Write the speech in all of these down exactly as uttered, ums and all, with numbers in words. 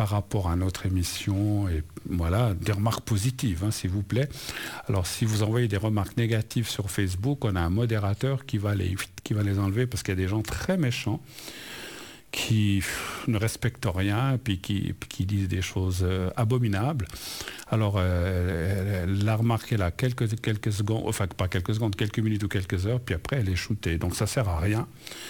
par rapport à notre émission, et voilà, des remarques positives, hein, s'il vous plaît. Alors, si vous envoyez des remarques négatives sur Facebook, on a un modérateur qui va les, qui va les enlever parce qu'il y a des gens très méchants qui pff, ne respectent rien, puis qui, qui disent des choses euh, abominables. Alors, euh, elle, elle a remarqué là quelques, quelques secondes, enfin pas quelques secondes, quelques minutes ou quelques heures, puis après elle est shootée. Donc ça sert à rien.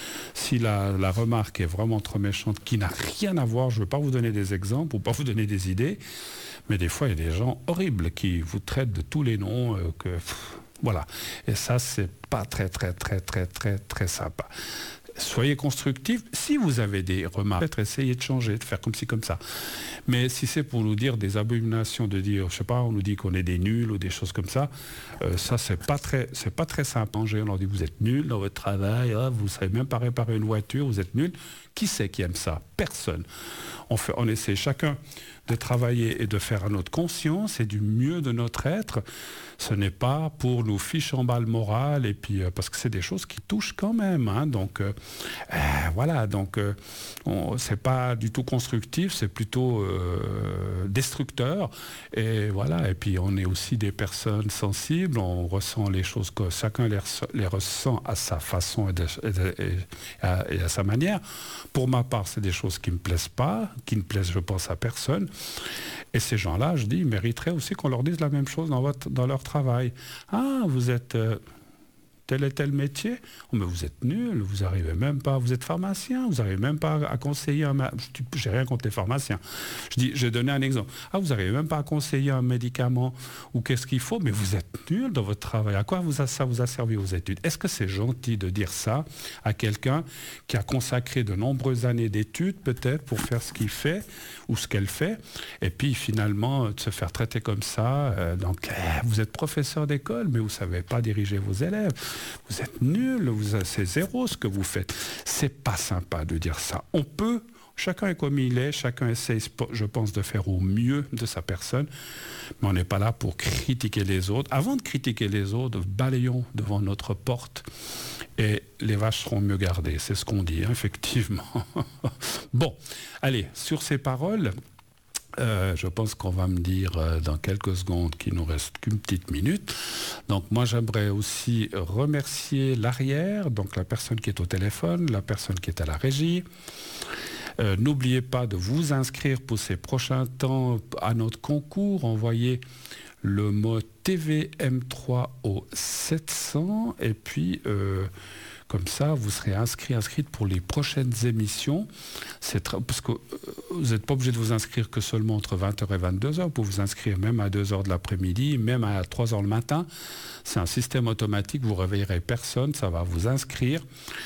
Si la, la remarque est vraiment trop méchante, qui n'a rien à voir, je ne veux pas vous donner des exemples ou pas vous donner des idées, mais des fois il y a des gens horribles qui vous traitent de tous les noms, euh, que pff, voilà. Et ça, c'est pas très très très très très très sympa. Soyez constructifs. Si vous avez des remarques, peut-être essayez de changer, de faire comme ci, comme ça. Mais si c'est pour nous dire des abominations, de dire, je sais pas, on nous dit qu'on est des nuls ou des choses comme ça, euh, ça, c'est pas très, c'est pas très sympa. On leur dit, vous êtes nuls dans votre travail, ah, vous ne savez même pas réparer une voiture, vous êtes nuls. Qui c'est qui aime ça? Personne. On, fait, on essaie chacun de travailler et de faire à notre conscience et du mieux de notre être. Ce n'est pas pour nous ficher en balle morale, et puis euh, parce que c'est des choses qui touchent quand même, hein, donc euh, euh, voilà, donc euh, on, c'est pas du tout constructif, c'est plutôt euh, destructeur, et voilà. Et puis on est aussi des personnes sensibles, on ressent les choses que chacun les, res, les ressent à sa façon et, de, et, de, et, à, et à sa manière. Pour ma part, c'est des choses qui me plaisent pas, qui ne plaisent, je pense, à personne. Et ces gens-là, je dis, ils mériteraient aussi qu'on leur dise la même chose dans, votre, dans leur travail. Ah, vous êtes euh, tel et tel métier, oh, mais vous êtes nul, vous n'arrivez même pas, vous êtes pharmacien, vous n'arrivez même pas à conseiller un... J'ai rien contre les pharmaciens. Je dis, j'ai donné un exemple. Ah, vous n'arrivez même pas à conseiller un médicament ou qu'est-ce qu'il faut, mais vous êtes nul dans votre travail. À quoi vous a, ça vous a servi aux études? Est-ce que c'est gentil de dire ça à quelqu'un qui a consacré de nombreuses années d'études, peut-être, pour faire ce qu'il fait ou ce qu'elle fait, et puis finalement de se faire traiter comme ça, euh, donc euh, vous êtes professeur d'école, mais vous ne savez pas diriger vos élèves, vous êtes nul, vous, c'est zéro ce que vous faites. C'est pas sympa de dire ça. On peut, chacun est comme il est, chacun essaie, je pense, de faire au mieux de sa personne, mais on n'est pas là pour critiquer les autres. Avant de critiquer les autres, balayons devant notre porte et les vaches seront mieux gardées. C'est ce qu'on dit, hein, effectivement. Bon, allez, sur ces paroles, euh, je pense qu'on va me dire euh, dans quelques secondes qu'il nous reste qu'une petite minute. Donc moi, j'aimerais aussi remercier l'arrière, donc la personne qui est au téléphone, la personne qui est à la régie. Euh, n'oubliez pas de vous inscrire pour ces prochains temps à notre concours. Envoyez le mot T V M trois au sept cents et puis euh, comme ça vous serez inscrit, inscrite pour les prochaines émissions. C'est tra- parce que euh, vous n'êtes pas obligé de vous inscrire que seulement entre vingt heures et vingt-deux heures, vous pouvez vous inscrire même à deux heures de l'après-midi, même à trois heures le matin. C'est un système automatique, vous ne réveillerez personne, ça va vous inscrire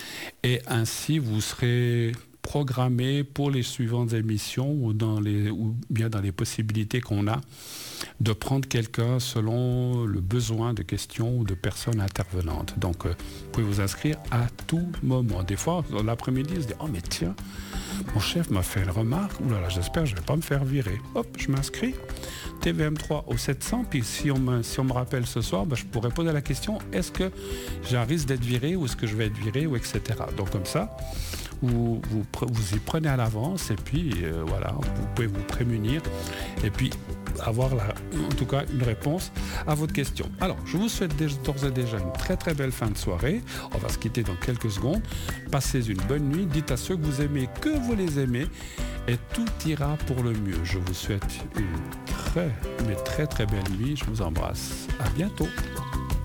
et ainsi vous serez programmé pour les suivantes émissions ou, dans les, ou bien dans les possibilités qu'on a de prendre quelqu'un selon le besoin de questions ou de personnes intervenantes. Donc, euh, vous pouvez vous inscrire à tout moment. Des fois, dans l'après-midi, on se dit « Oh, mais tiens, mon chef m'a fait une remarque. Ouh là là, j'espère que je ne vais pas me faire virer. » Hop, je m'inscris. T V M trois au sept cents. Puis si on me, si on me rappelle ce soir, ben, je pourrais poser la question « Est-ce que j'ai un risque d'être viré ou est-ce que je vais être viré ?» ou et cetera. Donc, comme ça, Vous, vous, vous y prenez à l'avance et puis euh, voilà, vous pouvez vous prémunir et puis avoir la, en tout cas une réponse à votre question. Alors, je vous souhaite d'ores et déjà une très très belle fin de soirée. On va se quitter dans quelques secondes. Passez une bonne nuit. Dites à ceux que vous aimez que vous les aimez et tout ira pour le mieux. Je vous souhaite une très, mais très très belle nuit. Je vous embrasse. À bientôt.